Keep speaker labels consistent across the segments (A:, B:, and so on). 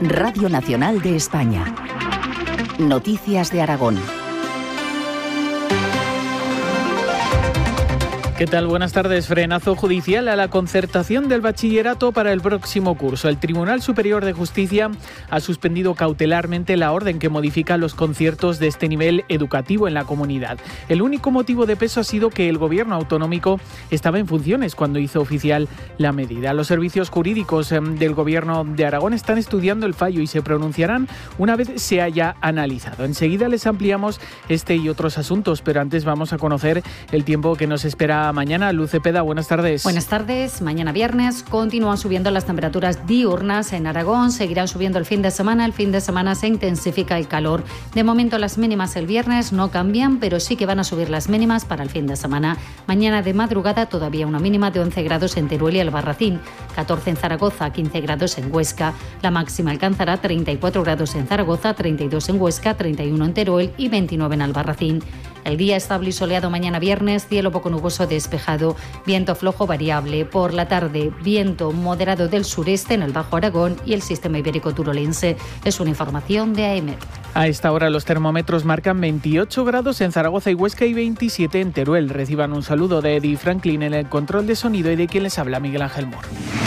A: Radio Nacional de España. Noticias de Aragón.
B: ¿Qué tal? Buenas tardes. Frenazo judicial a la concertación del bachillerato para el próximo curso. El Tribunal Superior de Justicia ha suspendido cautelarmente la orden que modifica los conciertos de este nivel educativo en la comunidad. El único motivo de peso ha sido que el gobierno autonómico estaba en funciones cuando hizo oficial la medida. Los servicios jurídicos del gobierno de Aragón están estudiando el fallo y se pronunciarán una vez se haya analizado. Enseguida les ampliamos este y otros asuntos, pero antes vamos a conocer el tiempo que nos espera mañana. Luz Cepeda, buenas tardes.
C: Buenas tardes. Mañana viernes continúan subiendo las temperaturas diurnas en Aragón. Seguirán subiendo el fin de semana. El fin de semana se intensifica el calor. De momento las mínimas el viernes no cambian, pero sí que van a subir las mínimas para el fin de semana. Mañana de madrugada todavía una mínima de 11 grados en Teruel y Albarracín, 14 en Zaragoza, 15 grados en Huesca. La máxima alcanzará 34 grados en Zaragoza, 32 en Huesca, 31 en Teruel y 29 en Albarracín. El día estable y soleado mañana viernes, cielo poco nuboso despejado, viento flojo variable. Por la tarde, viento moderado del sureste en el Bajo Aragón y el sistema ibérico turolense. Es una información de AEMET.
B: A esta hora los termómetros marcan 28 grados en Zaragoza y Huesca y 27 en Teruel. Reciban un saludo de Eddie Franklin en el control de sonido y de quien les habla, Miguel Ángel Mor.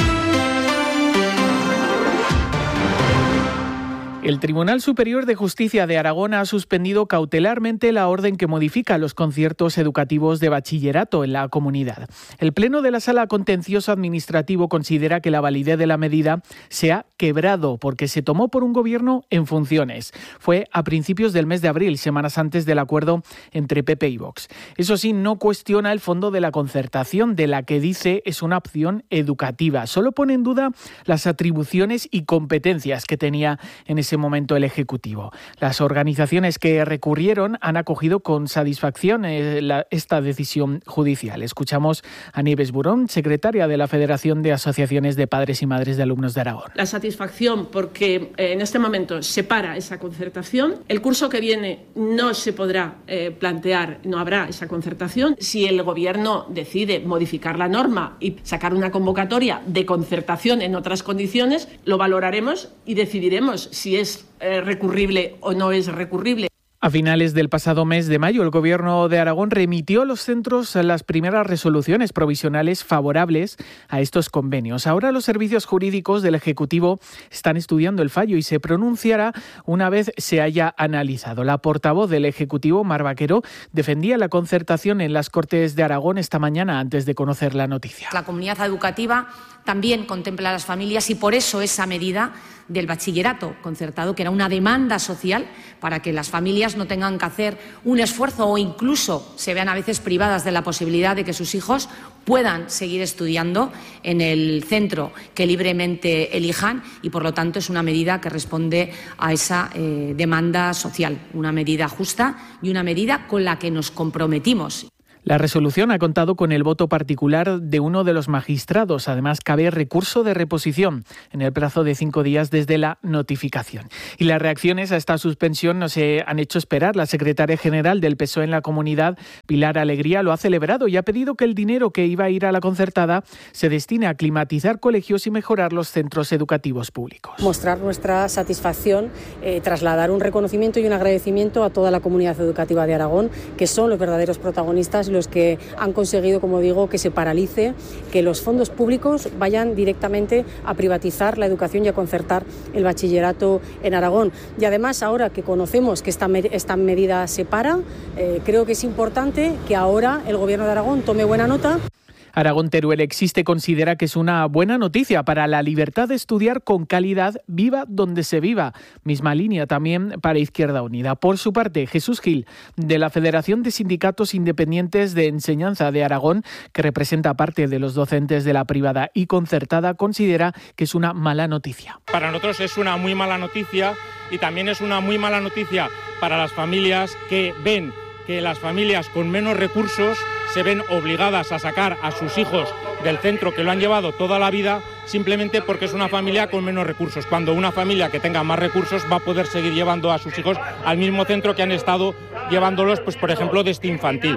B: El Tribunal Superior de Justicia de Aragón ha suspendido cautelarmente la orden que modifica los conciertos educativos de bachillerato en la comunidad. El Pleno de la Sala Contencioso Administrativo considera que la validez de la medida se ha quebrado porque se tomó por un gobierno en funciones. Fue a principios del mes de abril, semanas antes del acuerdo entre PP y Vox. Eso sí, no cuestiona el fondo de la concertación, de la que dice es una opción educativa. Solo pone en duda las atribuciones y competencias que tenía en ese momento el Ejecutivo. Las organizaciones que recurrieron han acogido con satisfacción esta decisión judicial. Escuchamos a Nieves Burón, secretaria de la Federación de Asociaciones de Padres y Madres de Alumnos de Aragón.
D: La satisfacción porque en este momento se para esa concertación. El curso que viene no se podrá plantear, no habrá esa concertación. Si el Gobierno decide modificar la norma y sacar una convocatoria de concertación en otras condiciones, lo valoraremos y decidiremos si es recurrible o no es recurrible.
B: A finales del pasado mes de mayo, el Gobierno de Aragón remitió a los centros las primeras resoluciones provisionales favorables a estos convenios. Ahora los servicios jurídicos del Ejecutivo están estudiando el fallo y se pronunciará una vez se haya analizado. La portavoz del Ejecutivo, Mar Vaquero, defendía la concertación en las Cortes de Aragón esta mañana antes de conocer la noticia.
E: La comunidad educativa también contempla a las familias y por eso esa medida del bachillerato concertado, que era una demanda social para que las familias no tengan que hacer un esfuerzo o incluso se vean a veces privadas de la posibilidad de que sus hijos puedan seguir estudiando en el centro que libremente elijan y, por lo tanto, es una medida que responde a esa demanda social, una medida justa y una medida con la que nos comprometimos.
B: La resolución ha contado con el voto particular de uno de los magistrados. Además, cabe recurso de reposición en el plazo de 5 días desde la notificación. Y las reacciones a esta suspensión no se han hecho esperar. La secretaria general del PSOE en la comunidad, Pilar Alegría, lo ha celebrado y ha pedido que el dinero que iba a ir a la concertada se destine a climatizar colegios y mejorar los centros educativos públicos.
F: Mostrar nuestra satisfacción, trasladar un reconocimiento y un agradecimiento a toda la comunidad educativa de Aragón, que son los verdaderos protagonistas, los que han conseguido, como digo, que se paralice, que los fondos públicos vayan directamente a privatizar la educación y a concertar el bachillerato en Aragón. Y además, ahora que conocemos que esta medida se para, creo que es importante que ahora el Gobierno de Aragón tome buena nota.
B: Aragón Teruel Existe considera que es una buena noticia para la libertad de estudiar con calidad, viva donde se viva. Misma línea también para Izquierda Unida. Por su parte, Jesús Gil, de la Federación de Sindicatos Independientes de Enseñanza de Aragón, que representa parte de los docentes de la privada y concertada, considera que es una mala noticia.
G: Para nosotros es una muy mala noticia y también es una muy mala noticia para las familias que ven que las familias con menos recursos se ven obligadas a sacar a sus hijos del centro que lo han llevado toda la vida simplemente porque es una familia con menos recursos, cuando una familia que tenga más recursos va a poder seguir llevando a sus hijos al mismo centro que han estado llevándolos, pues por ejemplo, desde infantil.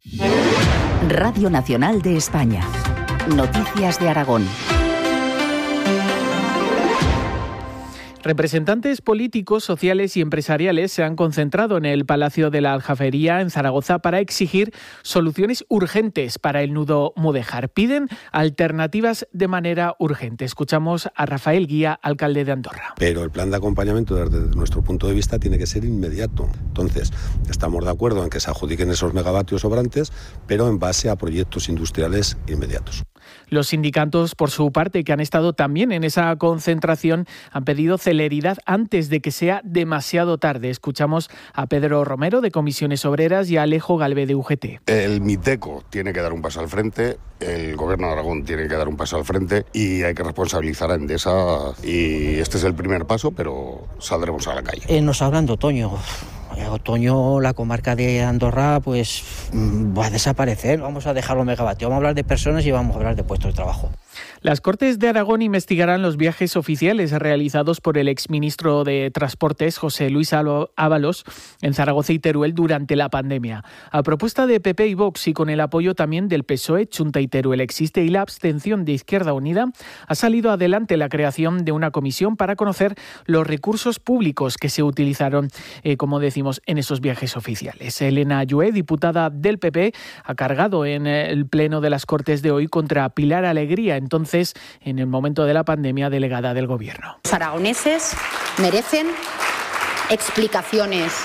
A: Radio Nacional de España. Noticias de Aragón.
B: Representantes políticos, sociales y empresariales se han concentrado en el Palacio de la Aljafería en Zaragoza para exigir soluciones urgentes para el nudo Mudéjar. Piden alternativas de manera urgente. Escuchamos a Rafael Guía, alcalde de Andorra.
H: Pero el plan de acompañamiento desde nuestro punto de vista tiene que ser inmediato. Entonces, estamos de acuerdo en que se adjudiquen esos megavatios sobrantes, pero en base a proyectos industriales inmediatos.
B: Los sindicatos, por su parte, que han estado también en esa concentración, han pedido celeridad antes de que sea demasiado tarde. Escuchamos a Pedro Romero, de Comisiones Obreras, y a Alejo Galvé, de UGT.
I: El MITECO tiene que dar un paso al frente, el Gobierno de Aragón tiene que dar un paso al frente y hay que responsabilizar a Endesa. Y este es el primer paso, pero saldremos a la calle.
J: Nos hablan de otoño. Otoño, la comarca de Andorra pues va a desaparecer, vamos a dejar los megavatios, vamos a hablar de personas y vamos a hablar de puestos de trabajo.
B: Las Cortes de Aragón investigarán los viajes oficiales realizados por el exministro de Transportes, José Luis Ábalos, en Zaragoza y Teruel durante la pandemia. A propuesta de PP y Vox y con el apoyo también del PSOE, Chunta y Teruel existe y la abstención de Izquierda Unida, ha salido adelante la creación de una comisión para conocer los recursos públicos que se utilizaron, como decimos, en esos viajes oficiales. Elena Ayué, diputada del PP, ha cargado en el pleno de las Cortes de hoy contra Pilar Alegría, entonces, en el momento de la pandemia, delegada del Gobierno.
K: Los aragoneses merecen explicaciones.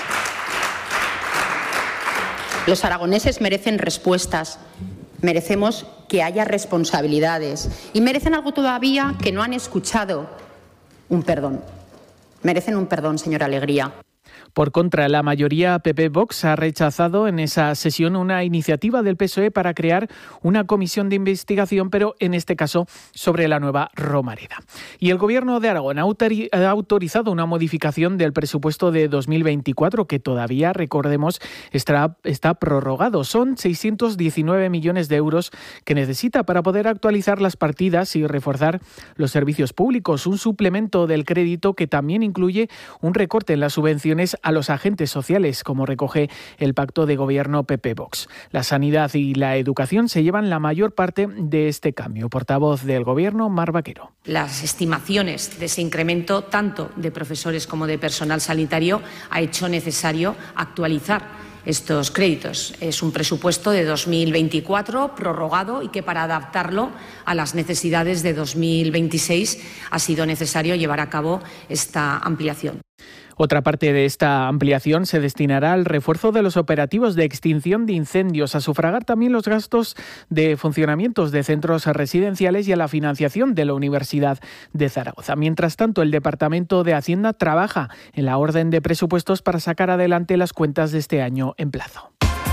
K: Los aragoneses merecen respuestas. Merecemos que haya responsabilidades. Y merecen algo todavía que no han escuchado. Un perdón. Merecen un perdón, señora Alegría.
B: Por contra, la mayoría PP-Vox ha rechazado en esa sesión una iniciativa del PSOE para crear una comisión de investigación, pero en este caso sobre la nueva Romareda. Y el Gobierno de Aragón ha autorizado una modificación del presupuesto de 2024 que todavía, recordemos, está prorrogado. Son 619 millones de euros que necesita para poder actualizar las partidas y reforzar los servicios públicos. Un suplemento del crédito que también incluye un recorte en las subvenciones a los agentes sociales, como recoge el pacto de gobierno PP-Vox. La sanidad y la educación se llevan la mayor parte de este cambio. Portavoz del Gobierno, Mar Vaquero.
E: Las estimaciones de ese incremento, tanto de profesores como de personal sanitario, ha hecho necesario actualizar estos créditos. Es un presupuesto de 2024 prorrogado y que para adaptarlo a las necesidades de 2026 ha sido necesario llevar a cabo esta ampliación.
B: Otra parte de esta ampliación se destinará al refuerzo de los operativos de extinción de incendios, a sufragar también los gastos de funcionamientos de centros residenciales y a la financiación de la Universidad de Zaragoza. Mientras tanto, el Departamento de Hacienda trabaja en la orden de presupuestos para sacar adelante las cuentas de este año en plazo.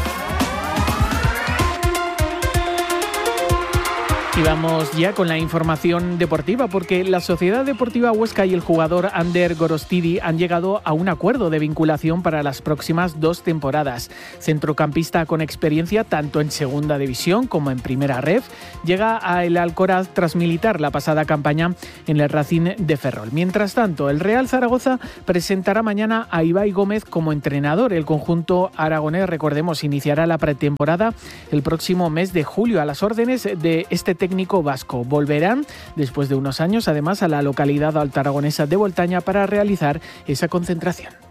B: Y vamos ya con la información deportiva, porque la Sociedad Deportiva Huesca y el jugador Ander Gorostidi han llegado a un acuerdo de vinculación para las próximas 2 temporadas. Centrocampista con experiencia tanto en Segunda División como en Primera Ref, llega a el Alcoraz tras militar la pasada campaña en el Racing de Ferrol. Mientras tanto, el Real Zaragoza presentará mañana a Ibai Gómez como entrenador. El conjunto aragonés, recordemos, iniciará la pretemporada el próximo mes de julio a las órdenes de este técnico vasco. Volverán después de unos años además a la localidad altaragonesa de Voltaña para realizar esa concentración.